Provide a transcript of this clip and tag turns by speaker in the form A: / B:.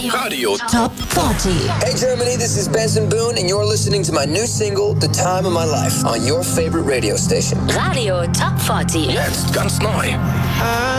A: Radio Top 40.
B: Hey Germany, this is Benson Boone and you're listening to my new single, The Time of My Life, on your favorite radio station.
A: Radio Top 40.
C: Jetzt ganz neu.